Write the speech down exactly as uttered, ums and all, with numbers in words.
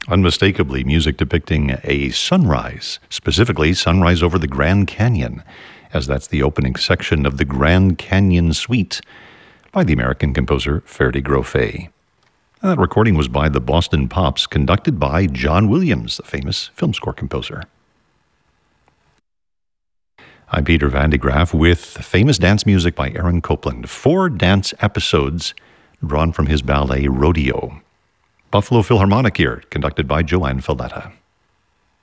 Unmistakably music depicting a sunrise, specifically sunrise over the Grand Canyon, as that's the opening section of the Grand Canyon Suite by the American composer Ferdi Grofé. And that recording was by the Boston Pops, conducted by John Williams, the famous film score composer. I'm Peter Van de Graaff with famous dance music by Aaron Copland, four dance episodes drawn from his ballet Rodeo. Buffalo Philharmonic here, conducted by Joanne Falletta.